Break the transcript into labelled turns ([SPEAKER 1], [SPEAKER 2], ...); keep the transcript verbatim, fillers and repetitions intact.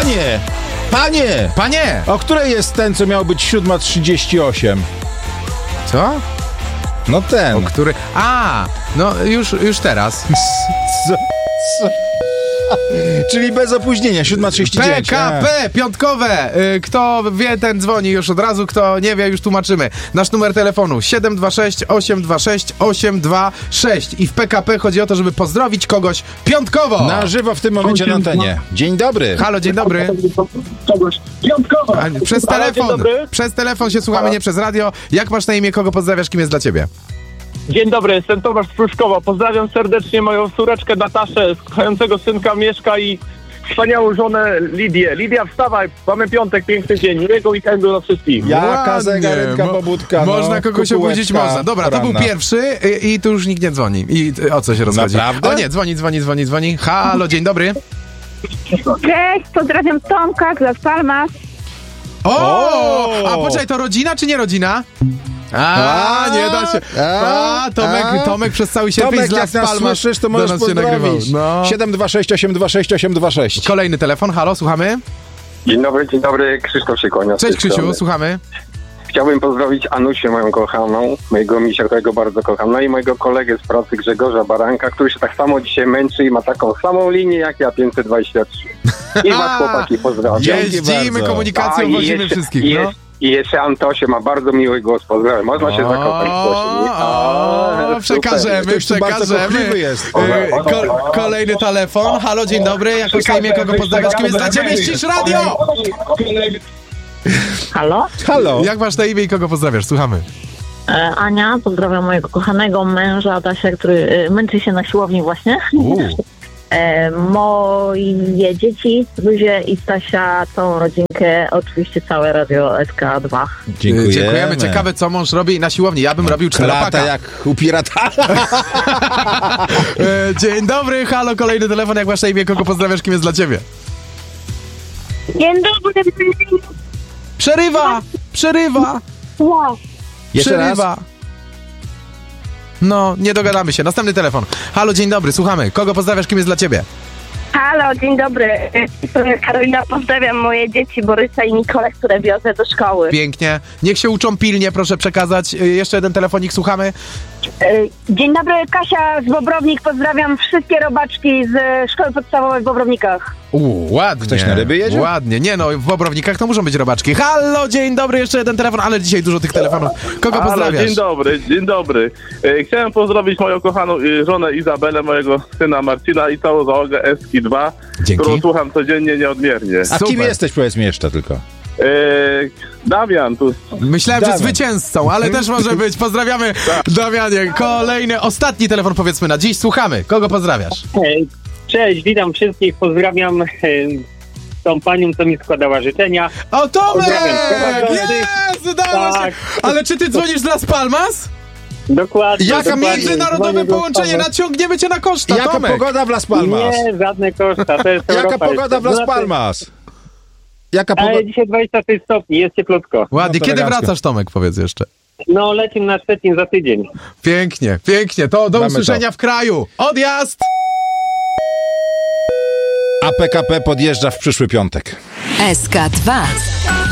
[SPEAKER 1] Panie! Panie!
[SPEAKER 2] Panie!
[SPEAKER 1] O której jest ten, co miał być siódma trzydzieści osiem?
[SPEAKER 2] Co?
[SPEAKER 1] No ten.
[SPEAKER 2] O który... A! No już, już teraz.
[SPEAKER 1] Co? Co? Czyli bez opóźnienia, siódma trzydzieści dziewięć.
[SPEAKER 2] P K P, piątkowe. Kto wie, ten dzwoni już od razu. Kto nie wie, już tłumaczymy. Nasz numer telefonu siedem dwa sześć osiem dwa sześć osiem dwa sześć. I w P K P chodzi o to, żeby pozdrowić kogoś piątkowo.
[SPEAKER 1] Na żywo w tym momencie na antenie. Dzień dobry.
[SPEAKER 2] Halo, dzień dobry.
[SPEAKER 3] Kogoś piątkowo.
[SPEAKER 2] A, przez
[SPEAKER 3] Halo, dzień
[SPEAKER 2] telefon.
[SPEAKER 3] dobry.
[SPEAKER 2] Przez telefon się słuchamy, nie przez radio. Jak masz na imię, kogo pozdrawiasz, kim jest dla ciebie?
[SPEAKER 3] Dzień dobry, jestem Tomasz z Pruszkowa. Pozdrawiam serdecznie moją córeczkę Nataszę, kochającego synka Mieszka i wspaniałą żonę Lidię. Lidia, wstawaj, mamy piątek, piękny dzień, miłego weekendu dla wszystkich.
[SPEAKER 1] Jaka
[SPEAKER 2] Ładnie.
[SPEAKER 1] zegarynka,
[SPEAKER 2] Mo-
[SPEAKER 1] pobudka.
[SPEAKER 2] Można
[SPEAKER 1] no,
[SPEAKER 2] kogoś obudzić,
[SPEAKER 1] kukułeczka
[SPEAKER 2] można. Dobra, to był
[SPEAKER 1] poranna.
[SPEAKER 2] pierwszy i, i tu już nikt nie dzwoni. I y, o co się rozchodzi?
[SPEAKER 1] Naprawdę?
[SPEAKER 2] O nie, dzwoni, dzwoni, dzwoni, dzwoni. Halo, dzień dobry.
[SPEAKER 4] Cześć, pozdrawiam Tomka z Las Palmas.
[SPEAKER 2] O!
[SPEAKER 1] O!
[SPEAKER 2] A poczekaj, to rodzina czy nie rodzina? A,
[SPEAKER 1] A,
[SPEAKER 2] nie da się.
[SPEAKER 1] a,
[SPEAKER 2] A, Tomek,
[SPEAKER 1] a.
[SPEAKER 2] Tomek przez cały sierpień
[SPEAKER 1] Tomek,
[SPEAKER 2] z Las
[SPEAKER 1] jak nas
[SPEAKER 2] Palmas
[SPEAKER 1] słyszysz, to
[SPEAKER 2] do
[SPEAKER 1] możesz
[SPEAKER 2] nas się nagrywał.
[SPEAKER 1] pozdrowić.
[SPEAKER 2] No.
[SPEAKER 1] siedem dwa sześć osiem dwa sześć osiem dwa sześć.
[SPEAKER 2] Kolejny telefon, halo, słuchamy?
[SPEAKER 5] Dzień dobry, dzień dobry, Krzysztof się kłania. z tej
[SPEAKER 2] Cześć Krzysiu,
[SPEAKER 5] strony.
[SPEAKER 2] słuchamy.
[SPEAKER 5] Chciałbym pozdrowić Anusię, moją kochaną, mojego misia, którego bardzo kocham, no i mojego kolegę z pracy Grzegorza Baranka, który się tak samo dzisiaj męczy i ma taką samą linię jak ja, pięćset dwadzieścia trzy. I was chłopaki pozdrawiam.
[SPEAKER 1] Dzięki
[SPEAKER 2] Jeździmy
[SPEAKER 1] bardzo.
[SPEAKER 2] komunikacją,
[SPEAKER 5] A, i
[SPEAKER 2] wozimy
[SPEAKER 5] jeszcze-
[SPEAKER 2] wszystkich,
[SPEAKER 5] i
[SPEAKER 2] no.
[SPEAKER 5] jeszcze- I jeszcze Antosie ma bardzo miły głos, pozdrawiam. Można się zakochać w głosie.
[SPEAKER 2] O,
[SPEAKER 5] super.
[SPEAKER 2] przekażemy,
[SPEAKER 1] Ktoś tu bardzo
[SPEAKER 2] przekażemy.
[SPEAKER 1] kochliwy jest.
[SPEAKER 2] E, Ko- kolejny telefon. Halo, dzień dobry. Jak masz na imię, kogo pozdrawiasz? Kim jest dla ciebie? Ścisz radio!
[SPEAKER 4] Halo?
[SPEAKER 1] Halo.
[SPEAKER 2] Jak masz na imię i kogo pozdrawiasz? Słuchamy.
[SPEAKER 4] E, Ania, pozdrawiam mojego kochanego męża Adasia, który e, męczy się na siłowni właśnie. E, moje dzieci, Zuzie i Stasia, całą rodzinkę, oczywiście całe radio S K dwa.
[SPEAKER 1] Dziękujemy.
[SPEAKER 2] Dziękujemy. Ciekawe, co mąż robi na siłowni. Ja bym robił
[SPEAKER 1] Klata
[SPEAKER 2] czteropaka.
[SPEAKER 1] jak u pirata.
[SPEAKER 2] E, Dzień dobry, halo, kolejny telefon. Jak masz na imię, kogo pozdrawiasz? Kim jest dla ciebie?
[SPEAKER 4] Dzień dobry.
[SPEAKER 2] Przerywa! Przerywa!
[SPEAKER 1] Jeszcze raz.
[SPEAKER 2] Przerywa! No, nie dogadamy się. Następny telefon. Halo, dzień dobry, słuchamy. Kogo pozdrawiasz? Kim jest dla ciebie?
[SPEAKER 4] Halo, dzień dobry. Karolina, pozdrawiam moje dzieci Borysa i Nikolę, które wiozę do szkoły.
[SPEAKER 2] Pięknie. Niech się uczą pilnie, proszę przekazać. Y, Jeszcze jeden telefonik, słuchamy.
[SPEAKER 4] E, Dzień dobry, Kasia z Bobrownik, pozdrawiam wszystkie robaczki z szkoły podstawowej w Bobrownikach.
[SPEAKER 2] Uuu, ładnie.
[SPEAKER 1] Ktoś na ryby jedzie?
[SPEAKER 2] Ładnie. Nie no, w Bobrownikach to muszą być robaczki. Halo, dzień dobry, jeszcze jeden telefon, ale dzisiaj dużo tych telefonów. Kogo
[SPEAKER 3] Halo,
[SPEAKER 2] pozdrawiasz?
[SPEAKER 3] dzień dobry, dzień dobry. E, chciałem pozdrowić moją kochaną e, żonę Izabelę, mojego syna Marcina i całą załogę S K dwa,
[SPEAKER 2] Dzięki.
[SPEAKER 3] którą słucham codziennie nieodmiernie.
[SPEAKER 1] A kim
[SPEAKER 2] Super.
[SPEAKER 1] jesteś, powiedz mi jeszcze tylko.
[SPEAKER 3] E, Damian, tu
[SPEAKER 2] Myślałem, że
[SPEAKER 1] Damian.
[SPEAKER 2] zwycięzcą, ale też może być. Pozdrawiamy, Damianie. Kolejny, ostatni telefon powiedzmy na dziś. Słuchamy. Kogo pozdrawiasz?
[SPEAKER 6] Cześć, witam wszystkich, pozdrawiam e, tą panią, co mi składała życzenia.
[SPEAKER 2] O, Tomek!
[SPEAKER 6] Pozdrawiam.
[SPEAKER 2] Jest! Udało się!
[SPEAKER 6] Tak.
[SPEAKER 2] Ale czy ty dzwonisz z Las Palmas?
[SPEAKER 6] Dokładnie.
[SPEAKER 2] Jaka
[SPEAKER 6] dokładnie.
[SPEAKER 2] międzynarodowe
[SPEAKER 6] Dzwonię do
[SPEAKER 2] połączenie?
[SPEAKER 6] pana.
[SPEAKER 2] Naciągniemy cię na koszta,
[SPEAKER 1] Jaka
[SPEAKER 2] Tomek!
[SPEAKER 1] pogoda w Las Palmas?
[SPEAKER 6] Nie, żadne koszta, to jest
[SPEAKER 1] Jaka
[SPEAKER 6] Europa
[SPEAKER 1] pogoda
[SPEAKER 6] jeszcze.
[SPEAKER 1] w Las
[SPEAKER 6] Znaczy,
[SPEAKER 1] Palmas? Jaka pogoda?
[SPEAKER 6] Ale dzisiaj dwadzieścia sześć stopni, jest cieplutko.
[SPEAKER 2] Ładnie.
[SPEAKER 1] No to
[SPEAKER 2] Kiedy
[SPEAKER 1] elegancko.
[SPEAKER 2] wracasz, Tomek, powiedz jeszcze?
[SPEAKER 6] No, lecimy na Szczecin za tydzień.
[SPEAKER 2] Pięknie, pięknie. To do
[SPEAKER 1] Mamy
[SPEAKER 2] usłyszenia
[SPEAKER 1] to.
[SPEAKER 2] w kraju. Odjazd!
[SPEAKER 1] A P K P podjeżdża w przyszły piątek.
[SPEAKER 7] S K dwa.